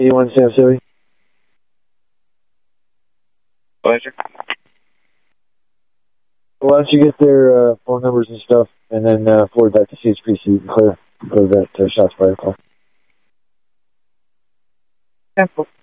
81 Sam Silly. Pleasure. Why don't you get their phone numbers and stuff, and then forward that to CHP so you can clear that shots fired call. Simple.